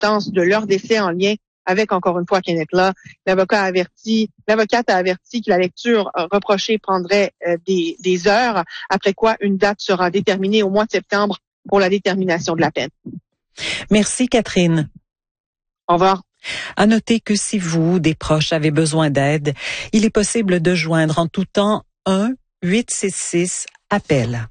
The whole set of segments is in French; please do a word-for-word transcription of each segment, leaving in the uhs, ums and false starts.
l'importance de leur décès en lien avec, encore une fois, Kenneth Law. L'avocat a averti, l'avocate a averti que la lecture reprochée prendrait euh, des, des heures, après quoi une date sera déterminée au mois de septembre pour la détermination de la peine. Merci Catherine. Au revoir. À noter que si vous, des proches, avez besoin d'aide, il est possible de joindre en tout temps un huit six six appel.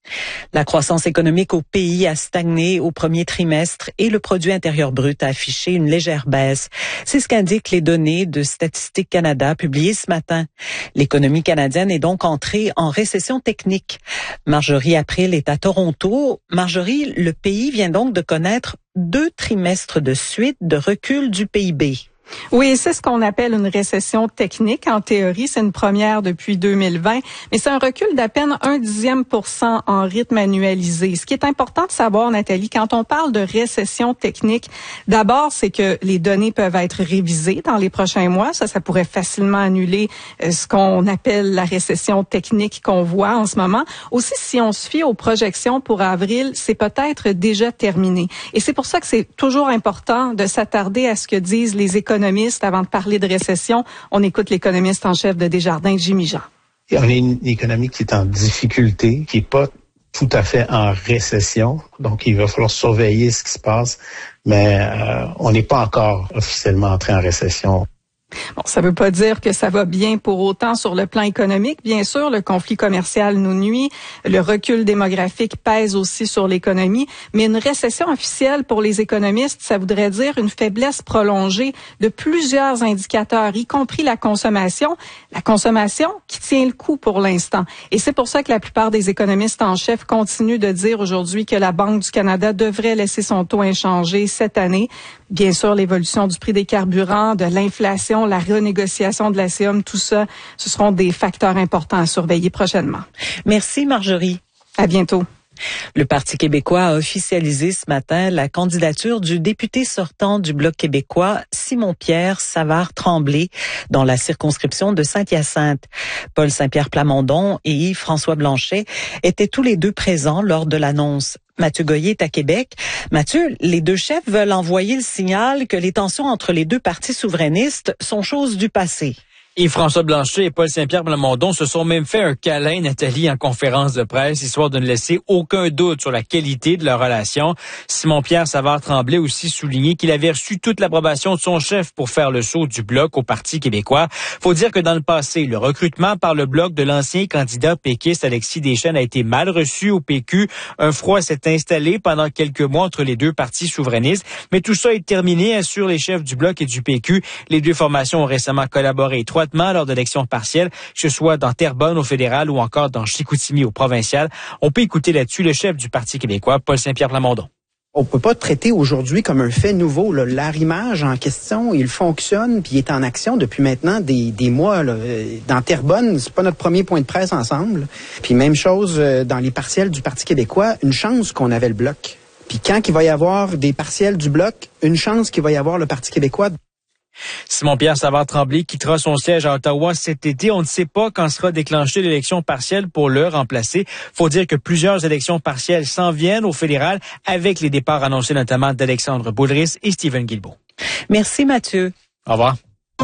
La croissance économique au pays a stagné au premier trimestre et le produit intérieur brut a affiché une légère baisse. C'est ce qu'indiquent les données de Statistique Canada publiées ce matin. L'économie canadienne est donc entrée en récession technique. Marjorie April est à Toronto. Marjorie, le pays vient donc de connaître deux trimestres de suite de recul du P I B. Oui, c'est ce qu'on appelle une récession technique. En théorie, c'est une première depuis deux mille vingt, mais c'est un recul d'à peine un dixième pour cent en rythme annualisé. Ce qui est important de savoir, Nathalie, quand on parle de récession technique, d'abord, c'est que les données peuvent être révisées dans les prochains mois. Ça, ça pourrait facilement annuler euh, ce qu'on appelle la récession technique qu'on voit en ce moment. Aussi, si on se fie aux projections pour avril, c'est peut-être déjà terminé. Et c'est pour ça que c'est toujours important de s'attarder à ce que disent les économistes avant de parler de récession. On écoute l'économiste en chef de Desjardins, Jimmy Jean. On est une économie qui est en difficulté, qui n'est pas tout à fait en récession. Donc, il va falloir surveiller ce qui se passe, mais euh, on n'est pas encore officiellement entré en récession. Bon, ça veut pas dire que ça va bien pour autant sur le plan économique. Bien sûr, le conflit commercial nous nuit. Le recul démographique pèse aussi sur l'économie. Mais une récession officielle pour les économistes, ça voudrait dire une faiblesse prolongée de plusieurs indicateurs, y compris la consommation. La consommation qui tient le coup pour l'instant. Et c'est pour ça que la plupart des économistes en chef continuent de dire aujourd'hui que la Banque du Canada devrait laisser son taux inchangé cette année. Bien sûr, l'évolution du prix des carburants, de l'inflation, la renégociation de la C O M, tout ça, ce seront des facteurs importants à surveiller prochainement. Merci Marjorie. À bientôt. Le Parti québécois a officialisé ce matin la candidature du député sortant du Bloc québécois, Simon-Pierre Savard-Tremblay, dans la circonscription de Saint-Hyacinthe. Paul Saint-Pierre Plamondon et Yves-François Blanchet étaient tous les deux présents lors de l'annonce. Mathieu Goyer est à Québec. Mathieu, les deux chefs veulent envoyer le signal que les tensions entre les deux partis souverainistes sont chose du passé. Yves-François Blanchet et Paul Saint-Pierre Plamondon se sont même fait un câlin, Nathalie, en conférence de presse, histoire de ne laisser aucun doute sur la qualité de leur relation. Simon-Pierre Savard-Tremblay aussi souligné qu'il avait reçu toute l'approbation de son chef pour faire le saut du Bloc au Parti québécois. Faut dire que dans le passé, le recrutement par le Bloc de l'ancien candidat péquiste Alexis Deschênes a été mal reçu au P Q. Un froid s'est installé pendant quelques mois entre les deux partis souverainistes, mais tout ça est terminé, assurent les chefs du Bloc et du P Q. Les deux formations ont récemment collaboré étroitement lors d'élections partielles, que ce soit dans Terrebonne au fédéral ou encore dans Chicoutimi au provincial. On peut écouter là-dessus le chef du Parti québécois, Paul Saint-Pierre Plamondon. On peut pas traiter aujourd'hui comme un fait nouveau. Là. L'arrimage en question, il fonctionne puis il est en action depuis maintenant des, des mois. Là. Dans Terrebonne, c'est pas notre premier point de presse ensemble. Puis même chose dans les partiels du Parti québécois, une chance qu'on avait le Bloc. Puis quand il va y avoir des partiels du Bloc, une chance qu'il va y avoir le Parti québécois. Simon-Pierre Savard-Tremblay quittera son siège à Ottawa cet été. On ne sait pas quand sera déclenchée l'élection partielle pour le remplacer. Faut dire que plusieurs élections partielles s'en viennent au fédéral avec les départs annoncés notamment d'Alexandre Boulris et Stephen Guilbeault. Merci Mathieu. Au revoir.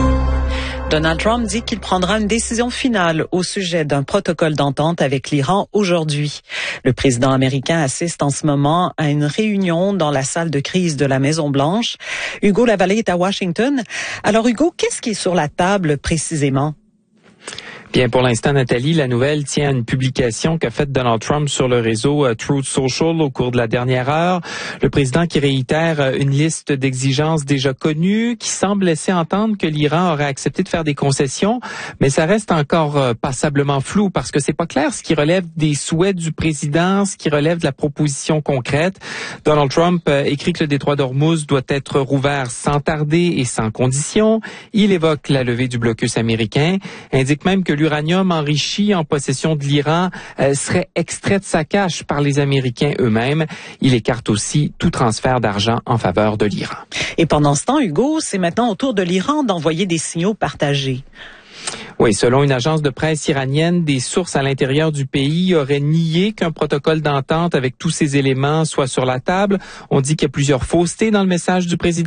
Donald Trump dit qu'il prendra une décision finale au sujet d'un protocole d'entente avec l'Iran aujourd'hui. Le président américain assiste en ce moment à une réunion dans la salle de crise de la Maison-Blanche. Hugo Lavallée est à Washington. Alors Hugo, qu'est-ce qui est sur la table précisément? Bien, pour l'instant, Nathalie, la nouvelle tient à une publication qu'a faite Donald Trump sur le réseau uh, Truth Social au cours de la dernière heure. Le président qui réitère uh, une liste d'exigences déjà connues, qui semble laisser entendre que l'Iran aurait accepté de faire des concessions, mais ça reste encore uh, passablement flou parce que c'est pas clair ce qui relève des souhaits du président, ce qui relève de la proposition concrète. Donald Trump uh, écrit que le détroit d'Ormuz doit être rouvert sans tarder et sans condition. Il évoque la levée du blocus américain, indique même que l'uranium enrichi en possession de l'Iran euh, serait extrait de sa cache par les Américains eux-mêmes. Il écarte aussi tout transfert d'argent en faveur de l'Iran. Et pendant ce temps, Hugo, c'est maintenant au tour de l'Iran d'envoyer des signaux partagés. Oui, selon une agence de presse iranienne, des sources à l'intérieur du pays auraient nié qu'un protocole d'entente avec tous ces éléments soit sur la table. On dit qu'il y a plusieurs faussetés dans le message du président.